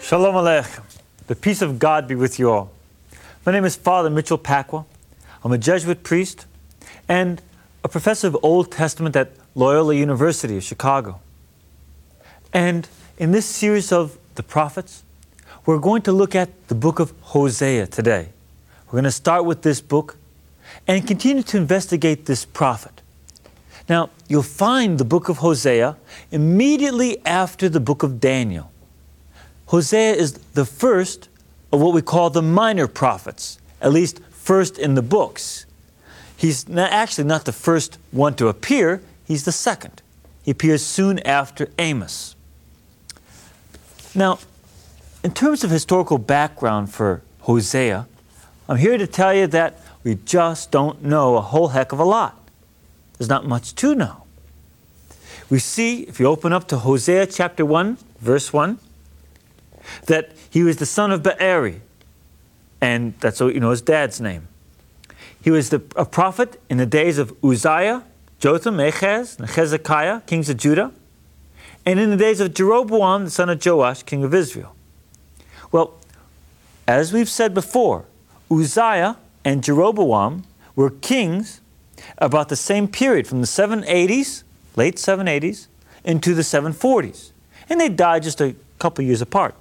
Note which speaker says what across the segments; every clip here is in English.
Speaker 1: Shalom Aleichem. The peace of God be with you all. My name is Father Mitchell Pacwa. I'm a Jesuit priest and a professor of Old Testament at Loyola University of Chicago. And in this series of the prophets, we're going to look at the book of Hosea today. We're going to start with this book and continue to investigate this prophet. Now, you'll find the book of Hosea immediately after the book of Daniel. Hosea is the first of what we call the minor prophets, at least first in the books. He's actually not the first one to appear, he's the second. He appears soon after Amos. Now, in terms of historical background for Hosea, I'm here to tell you that we just don't know a whole heck of a lot. There's not much to know. We see, if you open up to Hosea chapter 1, verse 1, that he was the son of Be'eri, and that's his dad's name. He was a prophet in the days of Uzziah, Jotham, Ahaz, and Hezekiah, kings of Judah, and in the days of Jeroboam, the son of Joash, king of Israel. Well, as we've said before, Uzziah and Jeroboam were kings about the same period, from the 780s, late 780s, into the 740s. And they died just a couple years apart.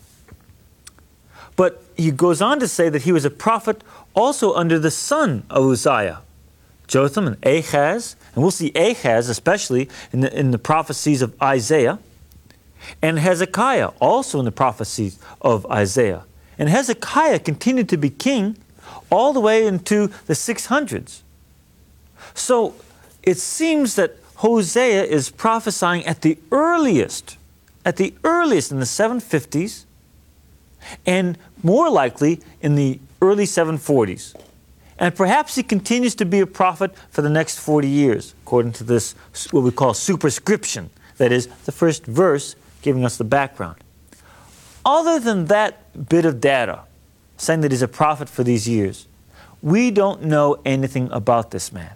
Speaker 1: But he goes on to say that he was a prophet also under the son of Uzziah, Jotham and Ahaz, and we'll see Ahaz especially in the prophecies of Isaiah, and Hezekiah also in the prophecies of Isaiah. And Hezekiah continued to be king all the way into the 600s. So it seems that Hosea is prophesying at the earliest in the 750s, and more likely in the early 740s. And perhaps he continues to be a prophet for the next 40 years, according to this, what we call superscription, that is, the first verse giving us the background. Other than that bit of data, saying that he's a prophet for these years, we don't know anything about this man.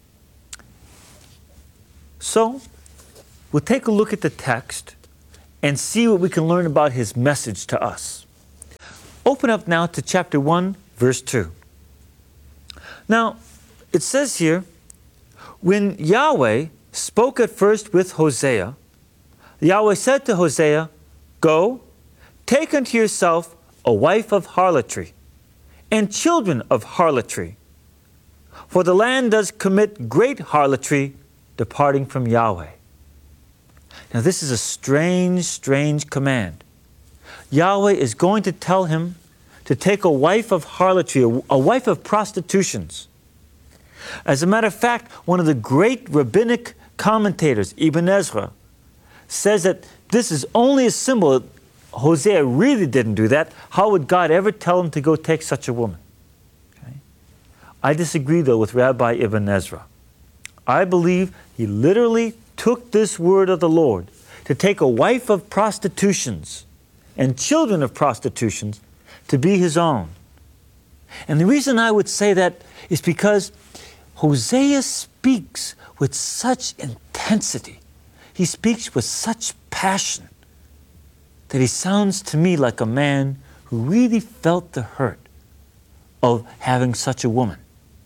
Speaker 1: So, we'll take a look at the text and see what we can learn about his message to us. Open up now to chapter 1, verse 2. Now, it says here, when Yahweh spoke at first with Hosea, Yahweh said to Hosea, "Go, take unto yourself a wife of harlotry, and children of harlotry. For the land does commit great harlotry, departing from Yahweh." Now this is a strange command. Yahweh is going to tell him to take a wife of harlotry, a wife of prostitutions. As a matter of fact, one of the great rabbinic commentators, Ibn Ezra, says that this is only a symbol. Hosea really didn't do that. How would God ever tell him to go take such a woman? Okay. I disagree, though, with Rabbi Ibn Ezra. I believe he literally took this word of the Lord to take a wife of prostitutions and children of prostitutions to be his own. And the reason I would say that is because Hosea speaks with such intensity. He speaks with such passion that he sounds to me like a man who really felt the hurt of having such a woman.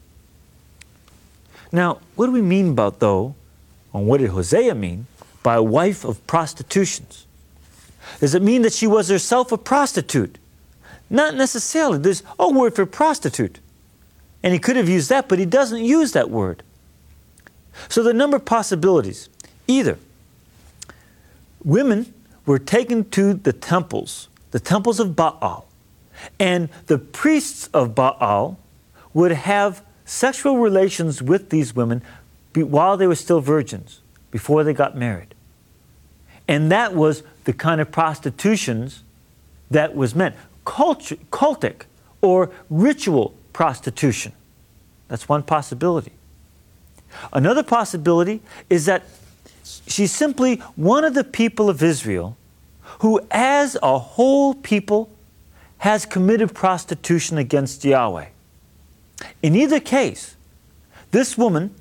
Speaker 1: Now, what do we mean about, though, and what did Hosea mean by a wife of prostitutions? Does it mean that she was herself a prostitute? Not necessarily. There's a word for prostitute. And he could have used that, but he doesn't use that word. So there are a number of possibilities. Either women were taken to the temples of Baal, and the priests of Baal would have sexual relations with these women while they were still virgins, before they got married. And that was the kind of prostitutions that was meant. Cultic or ritual prostitution. That's one possibility. Another possibility is that she's simply one of the people of Israel who, as a whole people, has committed prostitution against Yahweh. In either case, this woman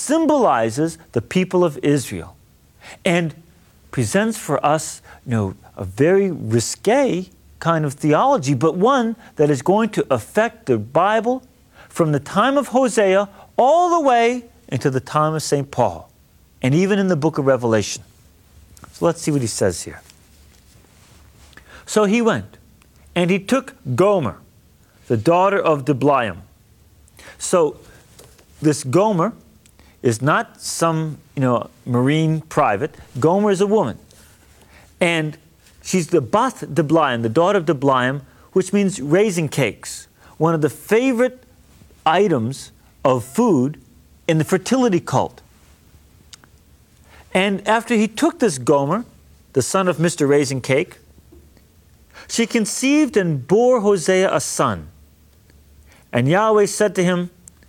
Speaker 1: symbolizes the people of Israel and presents for us a very risque kind of theology, but one that is going to affect the Bible from the time of Hosea all the way into the time of St. Paul, and even in the book of Revelation. So let's see what he says here. So he went, and he took Gomer, the daughter of Diblaim. So this Gomer is not some, marine private. Gomer is a woman. And she's the Bath Diblaim, the daughter of Diblaim, which means raisin cakes, one of the favorite items of food in the fertility cult. And after he took this Gomer, the son of Mr. Raisin Cake, she conceived and bore Hosea a son. And Yahweh said to him,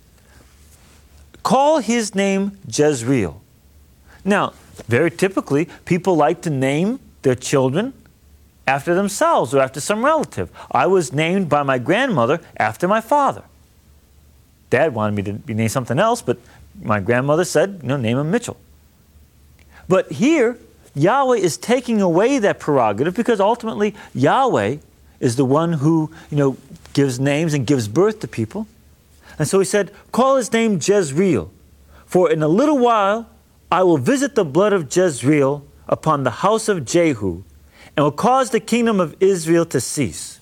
Speaker 1: call his name Jezreel. Now, very typically, people like to name their children after themselves or after some relative. I was named by my grandmother after my father. Dad wanted me to be named something else, but my grandmother said, name him Mitchell. But here, Yahweh is taking away that prerogative because ultimately Yahweh is the one who, gives names and gives birth to people. And so he said, call his name Jezreel, for in a little while I will visit the blood of Jezreel upon the house of Jehu, and will cause the kingdom of Israel to cease.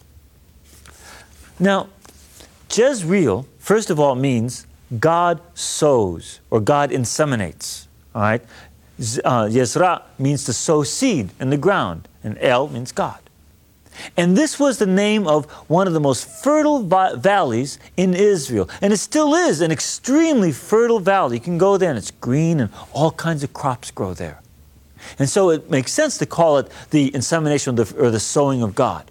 Speaker 1: Now, Jezreel, first of all, means God sows, or God inseminates. All right? Yezra means to sow seed in the ground, and El means God. And this was the name of one of the most fertile valleys in Israel. And it still is an extremely fertile valley. You can go there and it's green and all kinds of crops grow there. And so it makes sense to call it the insemination or the sowing of God.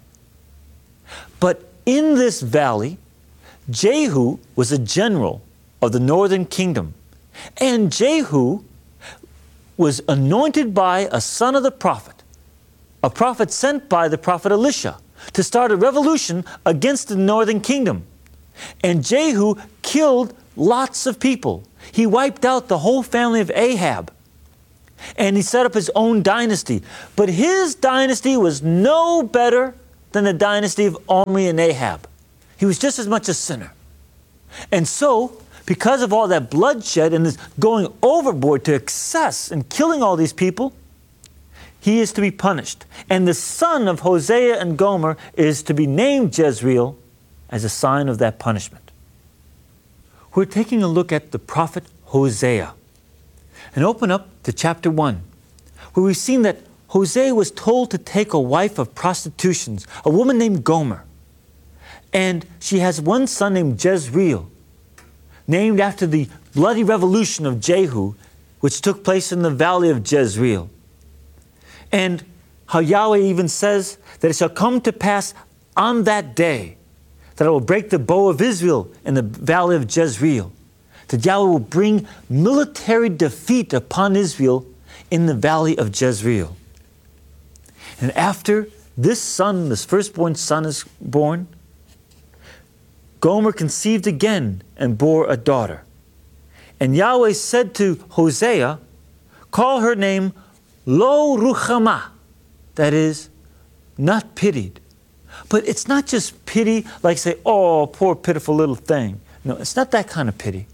Speaker 1: But in this valley, Jehu was a general of the northern kingdom. And Jehu was anointed by a son of the prophet, a prophet sent by the prophet Elisha to start a revolution against the northern kingdom. And Jehu killed lots of people. He wiped out the whole family of Ahab. And he set up his own dynasty. But his dynasty was no better than the dynasty of Omri and Ahab. He was just as much a sinner. And so, because of all that bloodshed and this going overboard to excess and killing all these people, he is to be punished. And the son of Hosea and Gomer is to be named Jezreel as a sign of that punishment. We're taking a look at the prophet Hosea. And open up to chapter 1, where we've seen that Hosea was told to take a wife of prostitutions, a woman named Gomer. And she has one son named Jezreel, named after the bloody revolution of Jehu, which took place in the valley of Jezreel. And how Yahweh even says that it shall come to pass on that day that I will break the bow of Israel in the valley of Jezreel, that Yahweh will bring military defeat upon Israel in the valley of Jezreel. And after this son, this firstborn son, is born, Gomer conceived again and bore a daughter. And Yahweh said to Hosea, call her name Lo Ruchama, that is, not pitied. But it's not just pity like say, oh, poor pitiful little thing. No, it's not that kind of pity.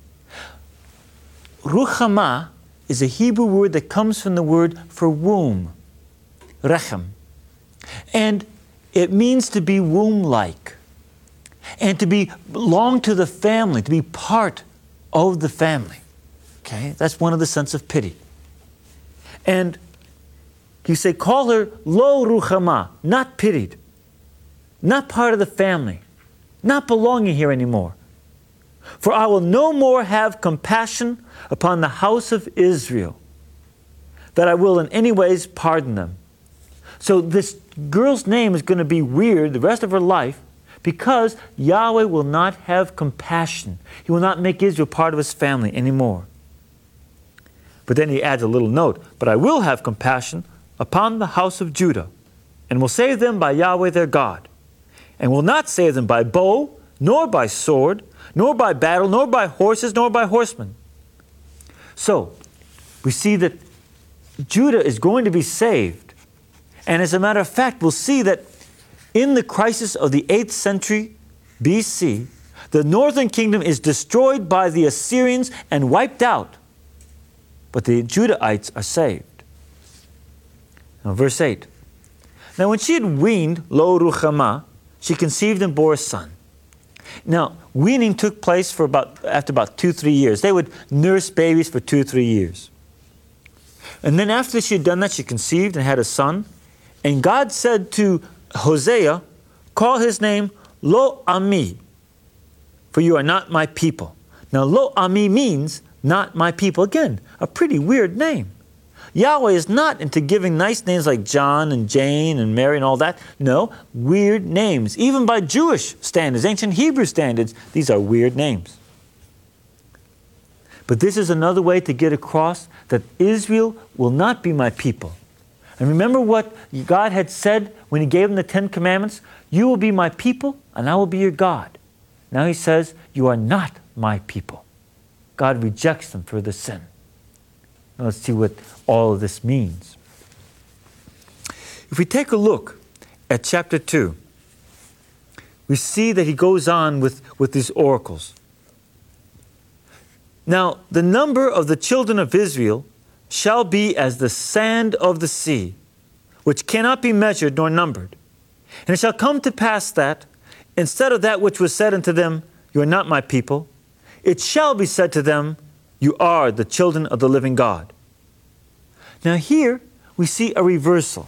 Speaker 1: Ruchama is a Hebrew word that comes from the word for womb, rechem. And it means to be womb-like and to belong to the family, to be part of the family. Okay, that's one of the sense of pity. And you say, call her Lo Ruchama, not pitied, not part of the family, not belonging here anymore. For I will no more have compassion upon the house of Israel, that I will in any ways pardon them. So this girl's name is going to be weird the rest of her life because Yahweh will not have compassion. He will not make Israel part of his family anymore. But then he adds a little note, but I will have compassion upon the house of Judah, and will save them by Yahweh their God, and will not save them by bow, nor by sword, nor by battle, nor by horses, nor by horsemen. So, we see that Judah is going to be saved, And as a matter of fact, we'll see that in the crisis of the 8th century BC, the northern kingdom is destroyed by the Assyrians and wiped out, but the Judahites are saved. Now, verse 8. Now, when she had weaned, Lo Ruhamah, she conceived and bore a son. Now, weaning took place after about 2-3 years. They would nurse babies for 2-3 years. And then after she had done that, she conceived and had a son. And God said to Hosea, call his name Lo Ami, for you are not my people. Now, Lo Ami means not my people. Again, a pretty weird name. Yahweh is not into giving nice names like John and Jane and Mary and all that. No, weird names. Even by Jewish standards, ancient Hebrew standards, these are weird names. But this is another way to get across that Israel will not be my people. And remember what God had said when He gave them the 10 Commandments? You will be my people and I will be your God. Now He says, you are not my people. God rejects them for the sin. Now let's see what all of this means. If we take a look at chapter 2, we see that he goes on with these oracles. Now, the number of the children of Israel shall be as the sand of the sea, which cannot be measured nor numbered. And it shall come to pass that, instead of that which was said unto them, you are not my people, it shall be said to them, you are the children of the living God. Now here we see a reversal.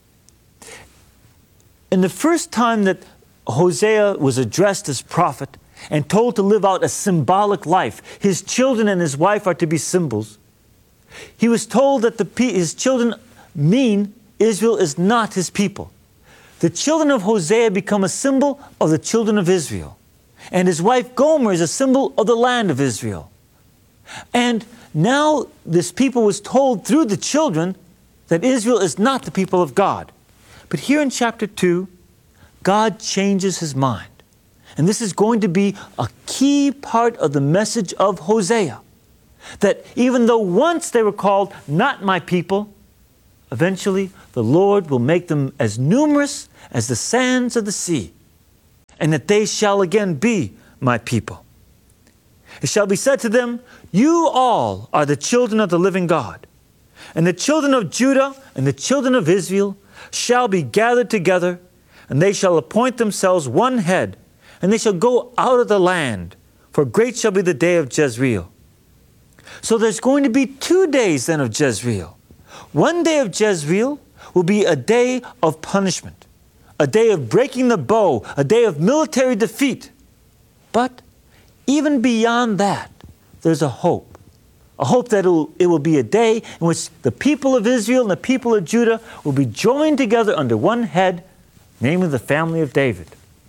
Speaker 1: In the first time that Hosea was addressed as prophet and told to live out a symbolic life, his children and his wife are to be symbols. He was told that his children mean Israel is not his people. The children of Hosea become a symbol of the children of Israel. And his wife Gomer is a symbol of the land of Israel. And now this people was told through the children that Israel is not the people of God. But here in chapter 2, God changes his mind. And this is going to be a key part of the message of Hosea. That even though once they were called not my people, eventually the Lord will make them as numerous as the sands of the sea, and that they shall again be my people. It shall be said to them, you all are the children of the living God. And the children of Judah and the children of Israel shall be gathered together, and they shall appoint themselves one head, and they shall go out of the land, for great shall be the day of Jezreel. So there's going to be 2 days then of Jezreel. One day of Jezreel will be a day of punishment, a day of breaking the bow, a day of military defeat. But even beyond that, there's a hope that it will be a day in which the people of Israel and the people of Judah will be joined together under one head, namely the family of David.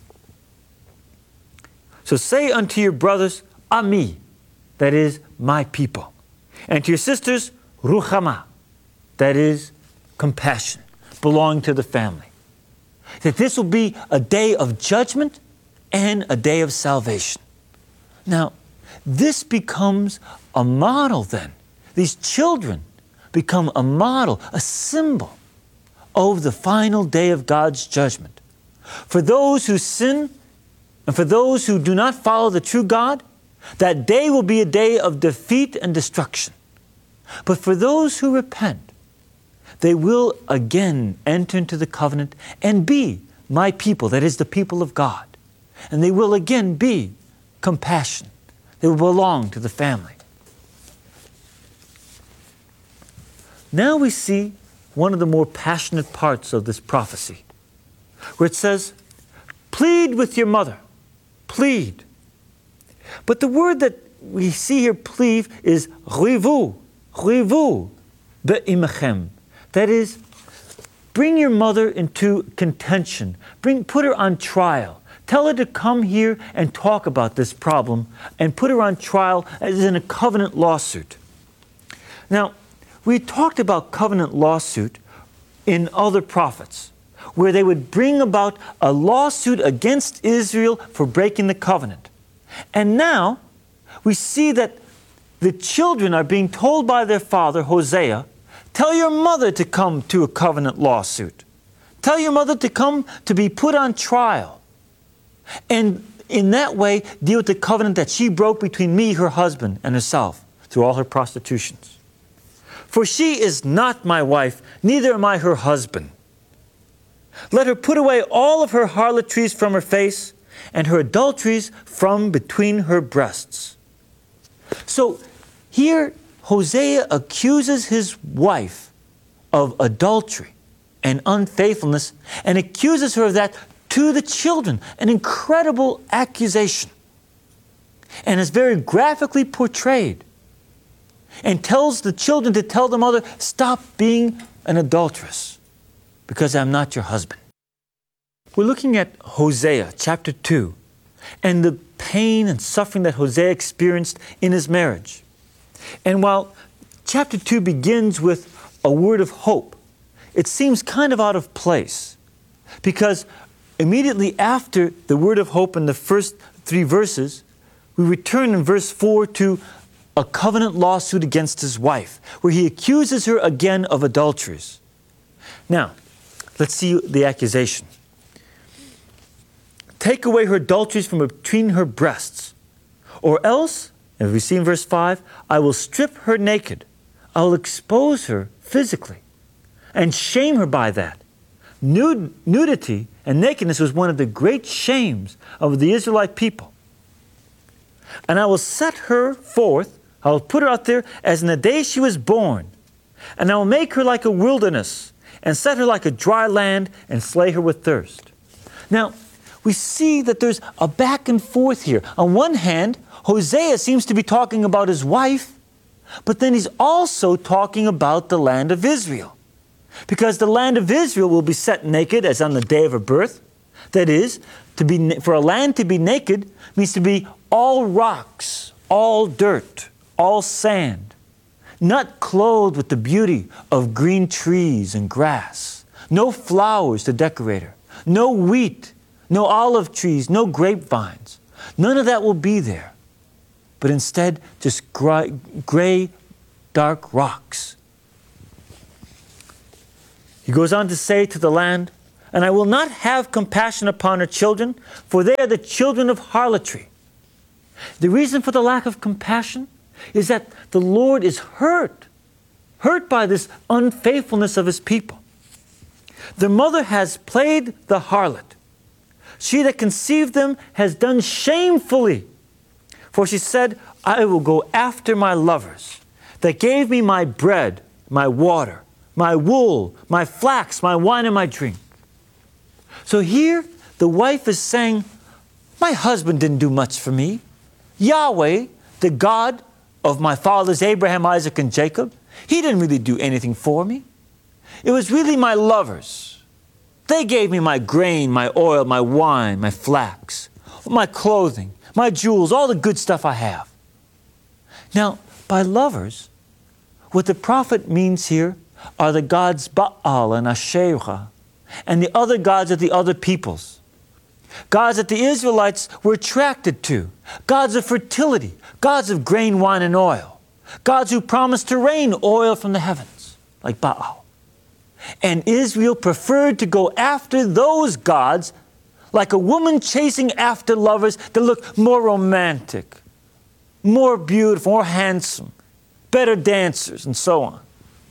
Speaker 1: So say unto your brothers, Ami, that is, my people. And to your sisters, Ruhamah, that is, compassion, belonging to the family. That this will be a day of judgment and a day of salvation. Now, this becomes a model then. These children become a model, a symbol of the final day of God's judgment. For those who sin and for those who do not follow the true God, that day will be a day of defeat and destruction. But for those who repent, they will again enter into the covenant and be my people, that is the people of God. And they will again be compassion. They will belong to the family. Now we see one of the more passionate parts of this prophecy, where it says, plead with your mother. Plead. But the word that we see here, plead, is rivu be'imachem. That is, bring your mother into contention. Put her on trial. Tell her to come here and talk about this problem and put her on trial as in a covenant lawsuit. Now, we talked about covenant lawsuit in other prophets, where they would bring about a lawsuit against Israel for breaking the covenant. And now we see that the children are being told by their father, Hosea, tell your mother to come to a covenant lawsuit. Tell your mother to come to be put on trial. And in that way, deal with the covenant that she broke between me, her husband, and herself through all her prostitutions. For she is not my wife, neither am I her husband. Let her put away all of her harlotries from her face, and her adulteries from between her breasts. So here, Hosea accuses his wife of adultery and unfaithfulness, and accuses her of that to the children. An incredible accusation. And is very graphically portrayed. And tells the children to tell the mother, stop being an adulteress, because I'm not your husband. We're looking at Hosea chapter 2 and the pain and suffering that Hosea experienced in his marriage. And while chapter 2 begins with a word of hope, it seems kind of out of place, because immediately after the word of hope in the first 3 verses, we return in verse 4 to a covenant lawsuit against his wife, where he accuses her again of adulteries. Now, let's see the accusation. Take away her adulteries from between her breasts, or else, as we see in verse 5, I will strip her naked. I will expose her physically and shame her by that. Nudity and nakedness was one of the great shames of the Israelite people. And I will set her forth, I will put her out there as in the day she was born, and I will make her like a wilderness, and set her like a dry land, and slay her with thirst. Now, we see that there's a back and forth here. On one hand, Hosea seems to be talking about his wife, but then he's also talking about the land of Israel. Because the land of Israel will be set naked as on the day of her birth. That is, for a land to be naked means to be all rocks, all dirt, all sand, not clothed with the beauty of green trees and grass, no flowers to decorate her, no wheat, no olive trees, no grapevines. None of that will be there. But instead, just gray, dark rocks. He goes on to say to the land, and I will not have compassion upon her children, for they are the children of harlotry. The reason for the lack of compassion is that the Lord is hurt by this unfaithfulness of his people. Their mother has played the harlot. She that conceived them has done shamefully. For she said, I will go after my lovers, that gave me my bread, my water, my wool, my flax, my wine, and my drink. So here, the wife is saying, my husband didn't do much for me. Yahweh, the God of my fathers Abraham, Isaac, and Jacob, he didn't really do anything for me. It was really my lovers. They gave me my grain, my oil, my wine, my flax, my clothing, my jewels, all the good stuff I have. Now, by lovers, what the prophet means here are the gods Baal and Asherah, and the other gods of the other peoples. Gods that the Israelites were attracted to. Gods of fertility, gods of grain, wine, and oil. Gods who promised to rain oil from the heavens, like Baal. And Israel preferred to go after those gods like a woman chasing after lovers that look more romantic, more beautiful, more handsome, better dancers, and so on.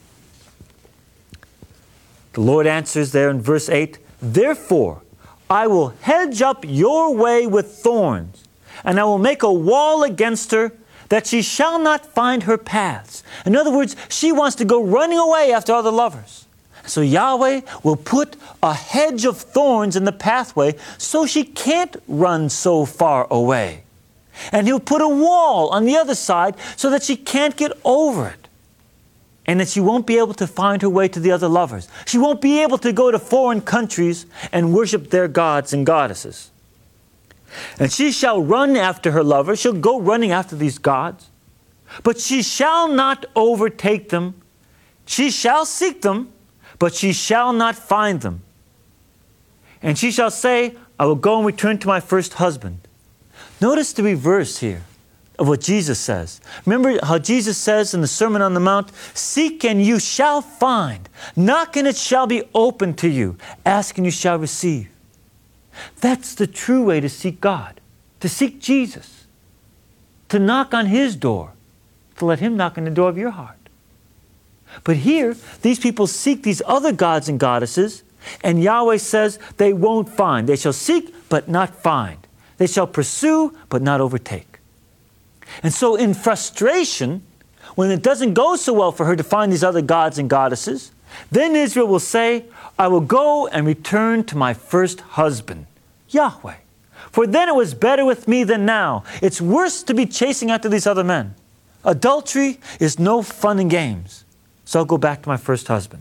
Speaker 1: The Lord answers there in verse 8, therefore, I will hedge up your way with thorns, and I will make a wall against her, that she shall not find her paths. In other words, she wants to go running away after other lovers. So Yahweh will put a hedge of thorns in the pathway so she can't run so far away. And he'll put a wall on the other side so that she can't get over it. And that she won't be able to find her way to the other lovers. She won't be able to go to foreign countries and worship their gods and goddesses. And she shall run after her lovers. She'll go running after these gods. But she shall not overtake them. She shall seek them, but she shall not find them. And she shall say, I will go and return to my first husband. Notice the reverse here. of what Jesus says. Remember how Jesus says in the Sermon on the Mount, seek and you shall find. Knock and it shall be opened to you. Ask and you shall receive. That's the true way to seek God, to seek Jesus, to knock on His door, to let Him knock on the door of your heart. But here, these people seek these other gods and goddesses, and Yahweh says they won't find. They shall seek, but not find. They shall pursue, but not overtake. And so in frustration, when it doesn't go so well for her to find these other gods and goddesses, then Israel will say, I will go and return to my first husband, Yahweh. For then it was better with me than now. It's worse to be chasing after these other men. Adultery is no fun and games. So I'll go back to my first husband.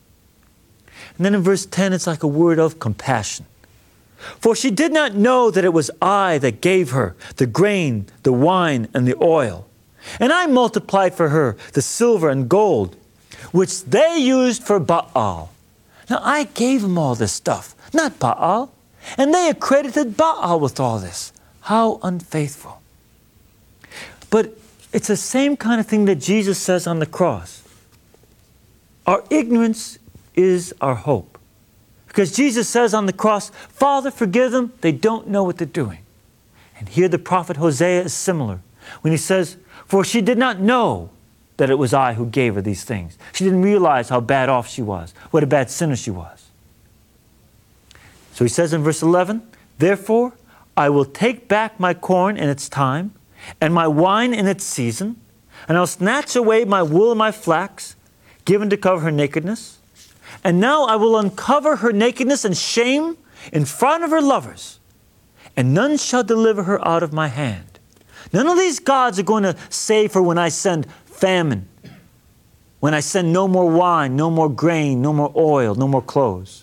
Speaker 1: And then in verse 10, it's like a word of compassion. For she did not know that it was I that gave her the grain, the wine, and the oil. And I multiplied for her the silver and gold, which they used for Baal. Now I gave them all this stuff, not Baal. And they accredited Baal with all this. How unfaithful. But it's the same kind of thing that Jesus says on the cross. Our ignorance is our hope. Because Jesus says on the cross, Father, forgive them, they don't know what they're doing. And here the prophet Hosea is similar when he says, for she did not know that it was I who gave her these things. She didn't realize how bad off she was, what a bad sinner she was. So he says in verse 11, therefore I will take back my corn in its time, and my wine in its season, and I'll snatch away my wool and my flax, given to cover her nakedness. And now I will uncover her nakedness and shame in front of her lovers, and none shall deliver her out of my hand. None of these gods are going to save her when I send famine, when I send no more wine, no more grain, no more oil, no more clothes.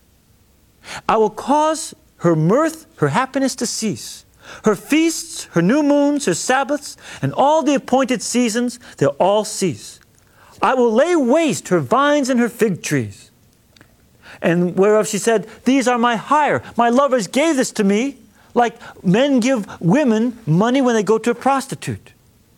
Speaker 1: I will cause her mirth, her happiness to cease. Her feasts, her new moons, her Sabbaths, and all the appointed seasons, they'll all cease. I will lay waste her vines and her fig trees. And whereof she said, these are my hire. My lovers gave this to me, like men give women money when they go to a prostitute.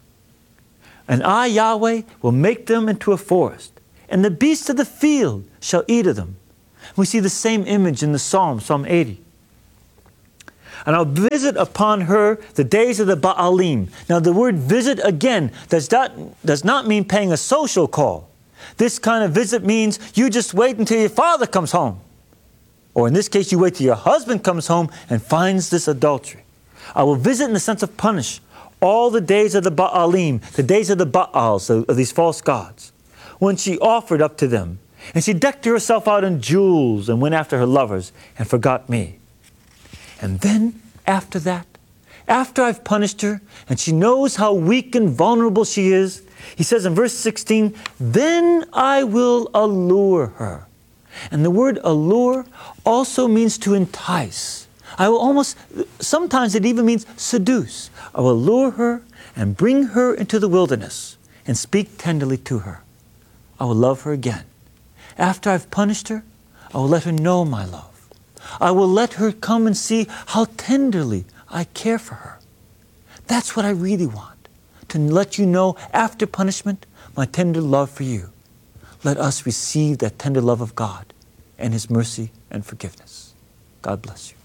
Speaker 1: And I, Yahweh, will make them into a forest, and the beasts of the field shall eat of them. We see the same image in the Psalm 80. And I'll visit upon her the days of the Baalim. Now the word visit again does not mean paying a social call. This kind of visit means you just wait until your father comes home. Or in this case, you wait till your husband comes home and finds this adultery. I will visit in the sense of punish all the days of the Baalim, the days of the Baals, of these false gods, when she offered up to them. And she decked herself out in jewels and went after her lovers and forgot me. And then, after that, after I've punished her, and she knows how weak and vulnerable she is, he says in verse 16, then I will allure her. And the word allure also means to entice. Sometimes it even means seduce. I will lure her and bring her into the wilderness and speak tenderly to her. I will love her again. After I've punished her, I will let her know my love. I will let her come and see how tenderly I care for her. That's what I really want, to let you know after punishment, my tender love for you. Let us receive that tender love of God and His mercy and forgiveness. God bless you.